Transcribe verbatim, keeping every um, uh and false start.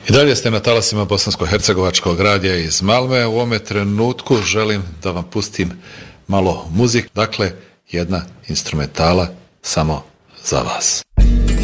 I dalje ste na talasima bosansko-hercegovačkog radija iz Malme. U ovome trenutku želim da vam pustim malo muzik, dakle jedna instrumentala samo za vas.